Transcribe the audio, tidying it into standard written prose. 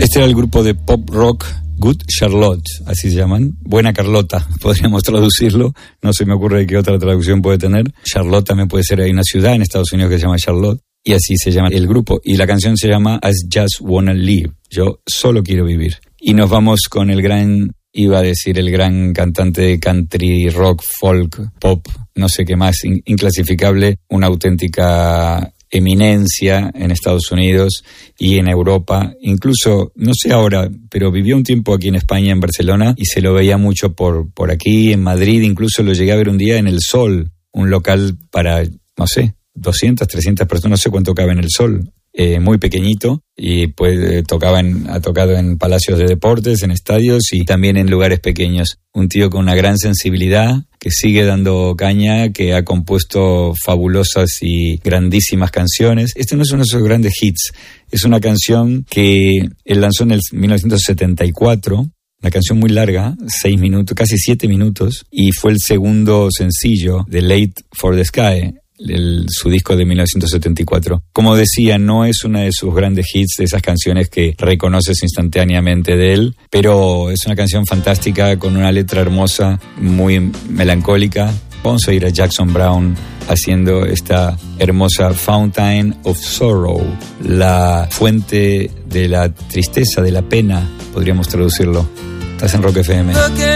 Este era el grupo de pop rock Good Charlotte, así se llaman. Buena Carlota, podríamos traducirlo. No se me ocurre qué otra traducción puede tener. Charlotte también puede ser, hay una ciudad en Estados Unidos que se llama Charlotte. Y así se llama el grupo. Y la canción se llama I Just Wanna Live. Yo solo quiero vivir. Y nos vamos con el gran cantante de country, rock, folk, pop, no sé qué más, inclasificable, una auténtica eminencia en Estados Unidos y en Europa, incluso, no sé ahora, pero vivió un tiempo aquí en España, en Barcelona, y se lo veía mucho por aquí, en Madrid, incluso lo llegué a ver un día en El Sol, un local para, no sé, 200, 300 personas, no sé cuánto cabe en El Sol, muy pequeñito, y pues ha tocado en palacios de deportes, en estadios y también en lugares pequeños. Un tío con una gran sensibilidad, que sigue dando caña, que ha compuesto fabulosas y grandísimas canciones. Este no es uno de esos grandes hits, es una canción que él lanzó en el 1974, una canción muy larga, 6 minutos, casi 7 minutos, y fue el segundo sencillo de Late for the Sky, su disco de 1974. Como decía, no es una de sus grandes hits, de esas canciones que reconoces instantáneamente de él, pero es una canción fantástica, con una letra hermosa, muy melancólica. Vamos a ir a Jackson Browne haciendo esta hermosa Fountain of Sorrow, la fuente de la tristeza, de la pena, podríamos traducirlo. Estás en Rock FM.